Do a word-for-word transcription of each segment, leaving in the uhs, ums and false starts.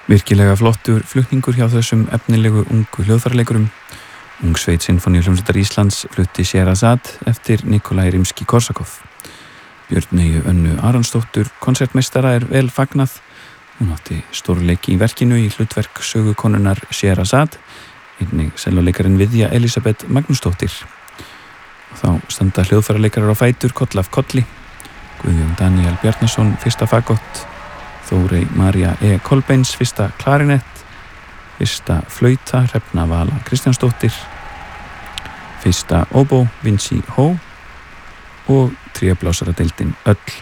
Virkilega flottur flutningur hjá þessum efnilegu ungu hljóðfæraleikurum. Ungsveit Sinfóníuhljómsveitar Íslands flutti Sherazad eftir Nikolai Rimski-Korsakov. Björneyju Önnu Aransdóttur konsertmeistara er vel fagnað. Hún átti stórleiki í verkinu í hlutverk sögukonunnar Sherazad, einnig sellóleikarin Viðja Elísabet Magnúsdóttir. Og þá standa hljóðfæraleikarar á fætur koll af kolli. Guðjón Daniel Bjarnason, fyrsta fagott, Þórey María E. Kolbeins, fyrsta klarinett, fyrsta flauta, Hrefna Vala Kristjánsdóttir, fyrsta óbó, Vinci Ho og tréblásaраdeildin öll.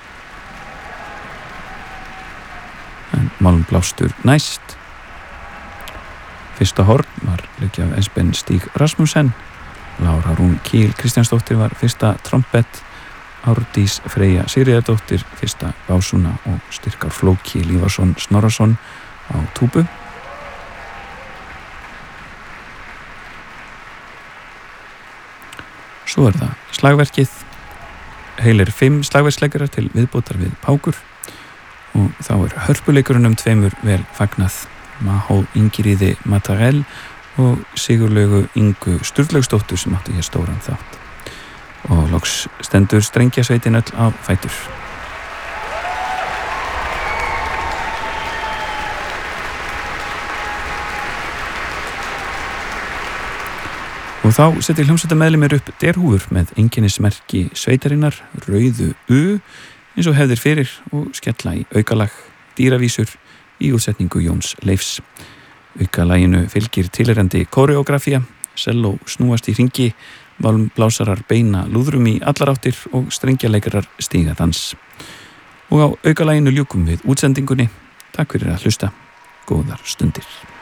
En málmblástur næst. Fyrsta horn var leikið af Esben Stíg Rasmussen, Lára Rún Kíl Kristjánsdóttir var fyrsta trompett, Árdís Freyja Sigríðardóttir fyrsta básúna og Styrkár Flóki Lífarsson Snorrason á túbu. Svo er það slagverkið, heilir fimm slagverksleikarar til viðbótar við pákur og þá er hörpuleikurunum tveimur vel fagnað, Mahó Ingiríði Matarell og Sigurlaugu Ingu Sturlaugsdóttur sem átti hér stóran þátt. Og loks stendur strengjasveitin öll á fætur. Og þá setur hljómsveitameðlimir upp derhúfur með einkennismerki sveitarinnar, rauðu U, eins og hefðir fyrir og skella í aukalag dýravísur í útsetningu Jóns Leifs. Aukalaginu fylgir tilheyrandi koreografía, selló snúast í hringi, málmblásarar beina lúðrum í allar áttir og strengjaleikarar stíga dans. Og á aukalaginu ljúkum við útsendingunni. Takk fyrir að hlusta. Góðar stundir.